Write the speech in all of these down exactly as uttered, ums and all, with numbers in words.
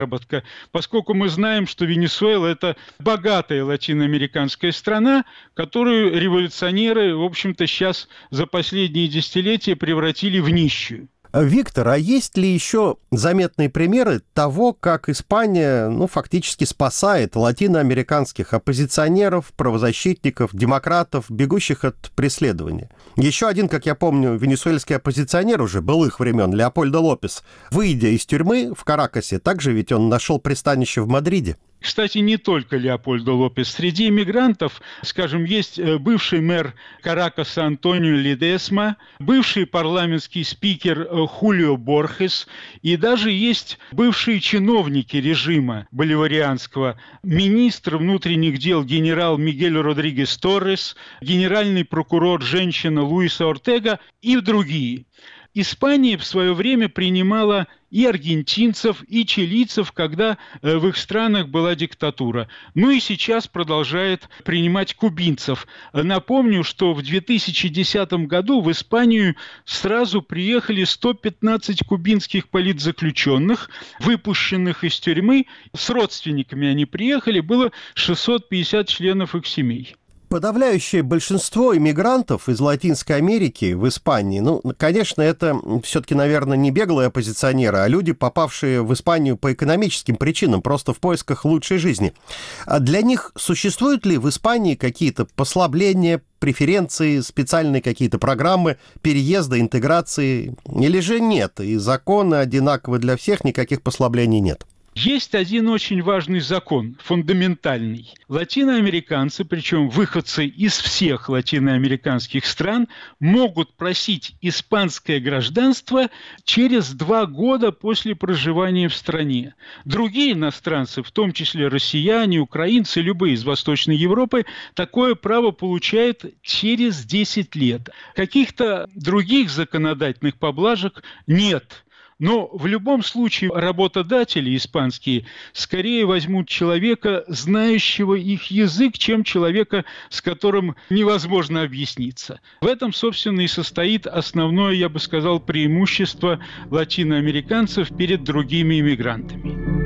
заработка, поскольку мы знаем, что Венесуэла – это богатая латиноамериканская страна, которую революционеры, в общем-то, сейчас за последние десятилетия превратили в нищую. Виктор, а есть ли еще заметные примеры того, как Испания, ну, фактически спасает латиноамериканских оппозиционеров, правозащитников, демократов, бегущих от преследования? Еще один, как я помню, венесуэльский оппозиционер уже былых времен, Леопольдо Лопес, выйдя из тюрьмы в Каракасе, также ведь он нашел пристанище в Мадриде. Кстати, не только Леопольдо Лопес. Среди иммигрантов, скажем, есть бывший мэр Каракаса Антонио Ледесма, бывший парламентский спикер Хулио Борхес, и даже есть бывшие чиновники режима боливарианского, министр внутренних дел генерал Мигель Родригес Торрес, генеральный прокурор женщина Луиса Ортега и другие. Испания в свое время принимала и аргентинцев, и чилийцев, когда в их странах была диктатура. Ну и сейчас продолжает принимать кубинцев. Напомню, что в две тысячи десятом году в Испанию сразу приехали сто пятнадцать кубинских политзаключенных, выпущенных из тюрьмы. С родственниками они приехали, было шестьсот пятьдесят членов их семей. Подавляющее большинство иммигрантов из Латинской Америки в Испании, ну, конечно, это все-таки, наверное, не беглые оппозиционеры, а люди, попавшие в Испанию по экономическим причинам, просто в поисках лучшей жизни. А для них существуют ли в Испании какие-то послабления, преференции, специальные какие-то программы переезда, интеграции? Или же нет, и законы одинаковы для всех, никаких послаблений нет? Есть один очень важный закон, фундаментальный. Латиноамериканцы, причем выходцы из всех латиноамериканских стран, могут просить испанское гражданство через два года после проживания в стране. Другие иностранцы, в том числе россияне, украинцы, любые из Восточной Европы, такое право получают через десять лет. Каких-то других законодательных поблажек нет. Но в любом случае работодатели испанские скорее возьмут человека, знающего их язык, чем человека, с которым невозможно объясниться. В этом, собственно, и состоит основное, я бы сказал, преимущество латиноамериканцев перед другими иммигрантами.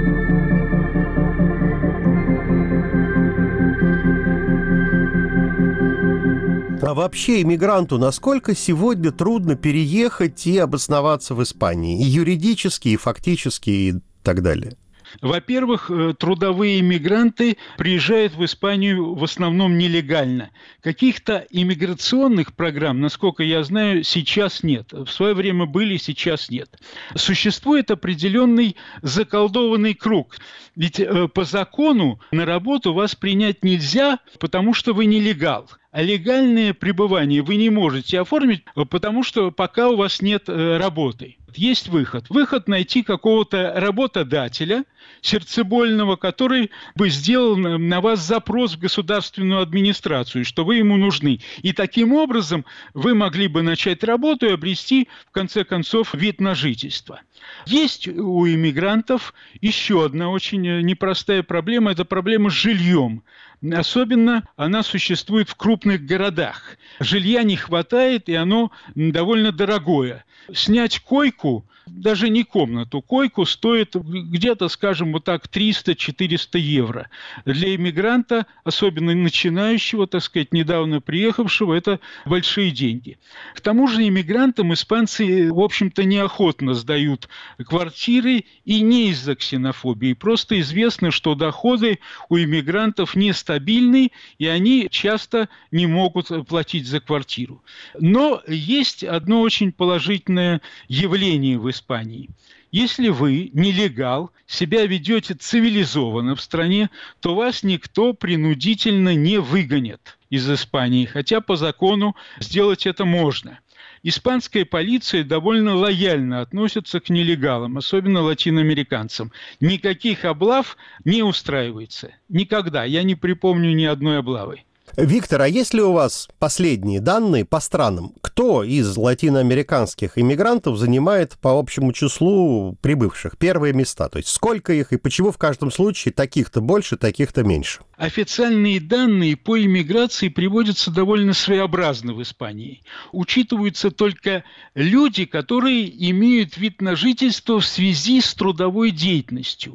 А вообще иммигранту насколько сегодня трудно переехать и обосноваться в Испании? И юридически, и фактически, и так далее. Во-первых, трудовые иммигранты приезжают в Испанию в основном нелегально. Каких-то иммиграционных программ, насколько я знаю, сейчас нет. В свое время были, сейчас нет. Существует определенный заколдованный круг. Ведь по закону на работу вас принять нельзя, потому что вы нелегал. А легальное пребывание вы не можете оформить, потому что пока у вас нет работы. Есть выход. Выход найти какого-то работодателя сердцебольного, который бы сделал на вас запрос в государственную администрацию, что вы ему нужны. И таким образом вы могли бы начать работу и обрести, в конце концов, вид на жительство. Есть у иммигрантов еще одна очень непростая проблема – это проблема с жильем. Особенно она существует в крупных городах. Жилья не хватает, и оно довольно дорогое. Снять койку, даже не комнату, койку стоит где-то, скажем, вот так триста-четыреста евро. Для иммигранта, особенно начинающего, так сказать, недавно приехавшего, это большие деньги. К тому же иммигрантам испанцы, в общем-то, неохотно сдают квартиры и не из-за ксенофобии. Просто известно, что доходы у иммигрантов нестабильны, и они часто не могут платить за квартиру. Но есть одно очень положительное явление в Испании. Если вы, нелегал, себя ведете цивилизованно в стране, то вас никто принудительно не выгонит из Испании, хотя по закону сделать это можно. Испанская полиция довольно лояльно относится к нелегалам, особенно латиноамериканцам. Никаких облав не устраивается. Никогда. Я не припомню ни одной облавы. Виктор, а есть ли у вас последние данные по странам? Кто из латиноамериканских иммигрантов занимает по общему числу прибывших первые места? То есть сколько их и почему в каждом случае таких-то больше, таких-то меньше? Официальные данные по иммиграции приводятся довольно своеобразно в Испании. Учитываются только люди, которые имеют вид на жительство в связи с трудовой деятельностью.